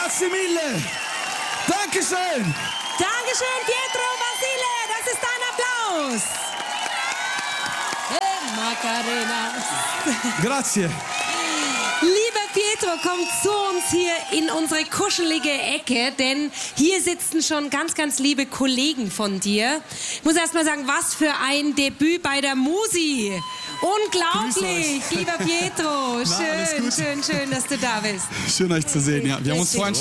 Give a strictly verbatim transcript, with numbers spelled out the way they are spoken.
Grazie mille. Dankeschön. Dankeschön, Pietro Basile. Das ist dein Applaus. Hey, Macarena. Grazie. Lieber Pietro, komm zu uns hier in unsere kuschelige Ecke, denn hier sitzen schon ganz, ganz liebe Kollegen von dir. Ich muss erst mal sagen, was für ein Debüt bei der Musi. Unglaublich, lieber Pietro. Schön, Na, schön, schön, dass du da bist. Schön euch zu sehen, ja. Wir haben uns vorhin